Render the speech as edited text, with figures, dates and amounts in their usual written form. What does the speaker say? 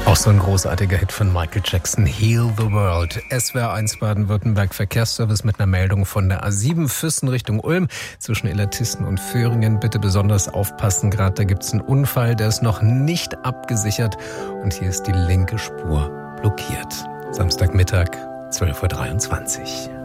Auch so ein großartiger Hit von Michael Jackson, Heal the World. SWR1 Baden-Württemberg Verkehrsservice mit einer Meldung von der A7 Füssen Richtung Ulm zwischen Illertissen und Föhringen. Bitte besonders aufpassen, gerade da gibt es einen Unfall, der ist noch nicht abgesichert und hier ist die linke Spur blockiert. Samstagmittag, 12:23 Uhr.